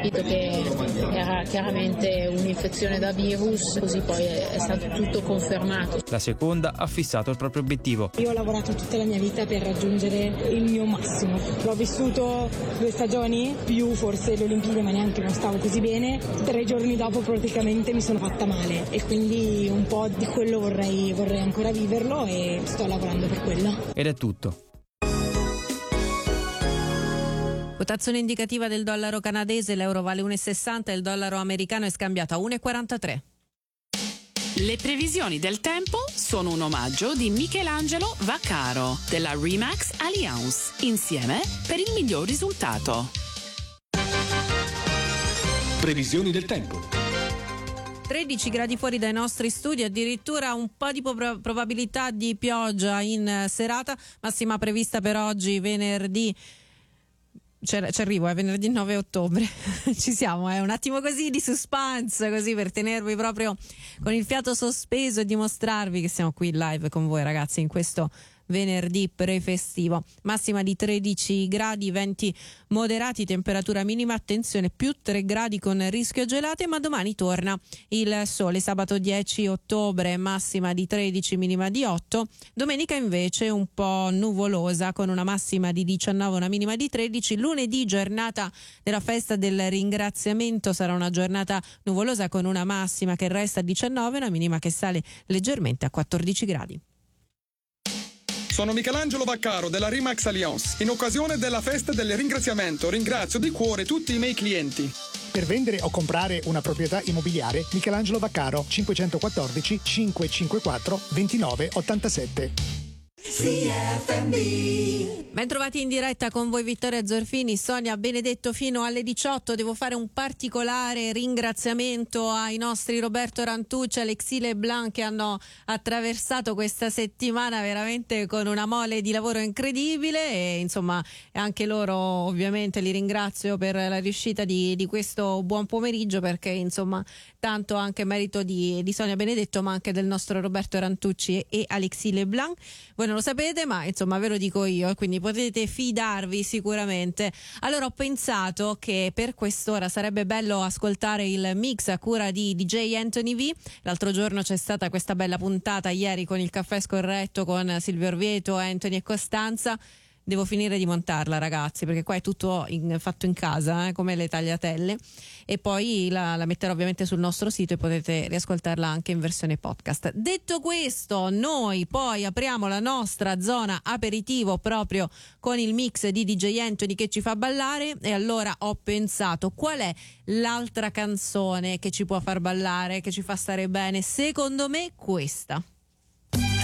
capito che era chiaramente un'infezione da virus, così poi è stato tutto confermato. La seconda ha fissato il proprio obiettivo. Io ho lavorato tutta la mia vita per raggiungere il mio massimo. L'ho vissuto 2 stagioni, più forse le Olimpiadi, ma neanche non stavo così bene. 3 giorni dopo praticamente mi sono fatta male e quindi un po' di quello vorrei ancora viverlo e sto lavorando per quello. Ed è tutto. Quotazione indicativa del dollaro canadese, l'euro vale 1,60 e il dollaro americano è scambiato a 1,43. Le previsioni del tempo sono un omaggio di Michelangelo Vaccaro della Remax Alliance, insieme per il miglior risultato. Previsioni del tempo. 13 gradi fuori dai nostri studi, addirittura un po' di probabilità di pioggia in serata, massima prevista per oggi venerdì. Ci arrivo, è venerdì 9 ottobre. Ci siamo, un attimo così di suspense, così per tenervi proprio con il fiato sospeso e dimostrarvi che siamo qui live con voi, ragazzi, in questo venerdì prefestivo. Massima di 13 gradi, venti moderati, temperatura minima, attenzione, più 3 gradi con rischio gelate, ma domani torna il sole. Sabato 10 ottobre, massima di 13, minima di 8. Domenica invece un po' nuvolosa con una massima di 19, una minima di 13. Lunedì, giornata della festa del ringraziamento, sarà una giornata nuvolosa con una massima che resta a 19, una minima che sale leggermente a 14 gradi. Sono Michelangelo Vaccaro della Remax Alliance. In occasione della festa del ringraziamento ringrazio di cuore tutti i miei clienti. Per vendere o comprare una proprietà immobiliare, Michelangelo Vaccaro, 514 554 2987. Bentrovati in diretta con voi Vittoria Zorfini, Sonia Benedetto fino alle 18. Devo fare un particolare ringraziamento ai nostri Roberto Rantucci e Alexis Leblanc che hanno attraversato questa settimana veramente con una mole di lavoro incredibile e insomma anche loro ovviamente li ringrazio per la riuscita di questo buon pomeriggio, perché insomma tanto anche merito di Sonia Benedetto ma anche del nostro Roberto Rantucci e Alexis Leblanc. Voi non lo sapete, ma insomma ve lo dico io, quindi potete fidarvi sicuramente. Allora ho pensato che per quest'ora sarebbe bello ascoltare il mix a cura di DJ Anthony V. L'altro giorno c'è stata questa bella puntata, ieri, con il caffè scorretto con Silvio Orvieto, Anthony e Costanza. Devo finire di montarla, ragazzi, perché qua è tutto fatto in casa, come le tagliatelle, e poi la metterò ovviamente sul nostro sito e potete riascoltarla anche in versione podcast. Detto questo, noi poi apriamo la nostra zona aperitivo proprio con il mix di DJ Anthony che ci fa ballare, e allora ho pensato qual è l'altra canzone che ci può far ballare, che ci fa stare bene. Secondo me questa.